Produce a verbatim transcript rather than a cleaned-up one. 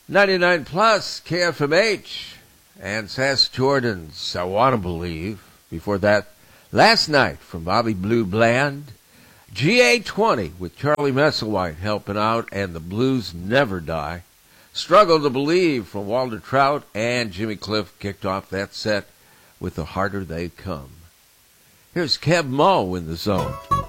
ninety-nine plus K F M H and Sass Jordan's I Wanna Believe. Before that, Last Night from Bobby Blue Bland. G A twenty with Charlie Musselwhite helping out, and The Blues Never Die. Struggle to Believe from Walter Trout, and Jimmy Cliff kicked off that set with The Harder They Come. Here's Kev Moe in the zone.